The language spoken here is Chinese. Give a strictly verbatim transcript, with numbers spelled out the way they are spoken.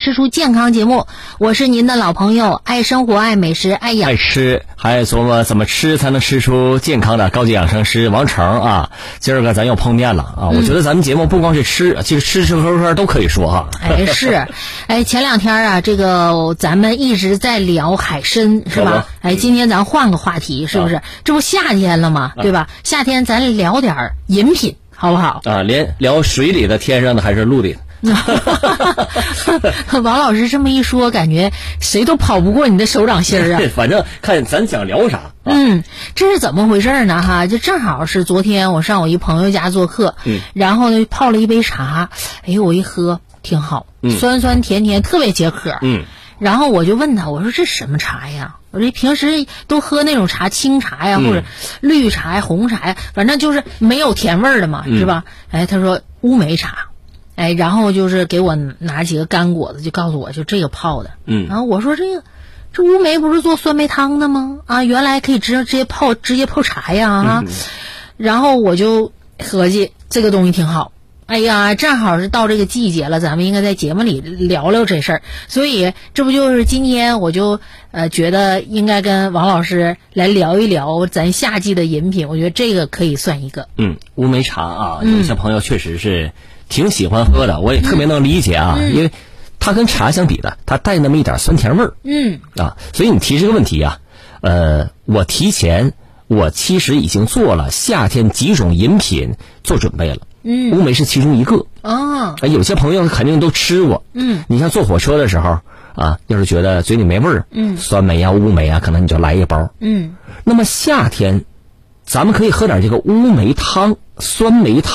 吃出健康节目，我是您的老朋友，爱生活爱美食爱养爱吃还琢磨怎么吃才能吃出健康的高级养生师王成啊。今儿个咱又碰面了啊、嗯、我觉得咱们节目不光是吃，其实吃吃喝喝都可以说哈。 哎是哎前两天啊这个咱们一直在聊海参是吧？哎今天咱换个话题是不是、啊、这不夏天了吗、啊、对吧？夏天咱聊点饮品好不好啊？连聊水里的天上的还是陆里的王老师这么一说，感觉谁都跑不过你的手掌心儿啊！ 反正看咱想聊啥、啊。 嗯，这是怎么回事呢？哈，就正好是昨天我上我一朋友家做客， 嗯， 然后呢泡了一杯茶，哎，我一喝挺好， 嗯， 酸酸甜甜，特别解渴， 嗯。 然后我就问他，我说这什么茶呀？我说平时都喝那种茶，清茶呀， 嗯、 或者绿茶呀、红茶呀，反正就是没有甜味儿的嘛， 嗯、 是吧？哎，他说乌梅茶。哎，然后就是给我拿几个干果子，就告诉我就这个泡的， 嗯， 然后我说这个这乌梅不是做酸梅汤的吗？啊，原来可以直接直接泡直接泡茶呀啊、嗯！然后我就合计这个东西挺好，哎呀，正好是到这个季节了，咱们应该在节目里聊聊这事儿，所以这不就是今天我就呃觉得应该跟王老师来聊一聊咱夏季的饮品，我觉得这个可以算一个。 嗯，乌梅茶啊，有些朋友确实是挺喜欢喝的，我也特别能理解啊， 嗯、 因为它跟茶相比的，它带那么一点酸甜味儿。 嗯啊，所以你提这个问题啊，呃，我提前我其实已经做了夏天几种饮品做准备了。 嗯， 乌梅是其中一个。 哦， 有些朋友肯定都吃过。 嗯， 你像坐火车的时候啊，要是觉得嘴里没味儿， 嗯， 酸梅啊、乌梅啊，可能你就来一包。 嗯， 那么夏天，咱们可以喝点这个乌梅汤、酸梅汤。